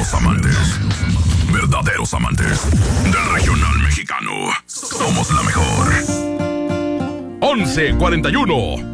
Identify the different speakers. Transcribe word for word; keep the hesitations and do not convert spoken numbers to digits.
Speaker 1: Verdaderos amantes. Verdaderos amantes del regional mexicano. Somos la mejor.
Speaker 2: once cuarenta y uno.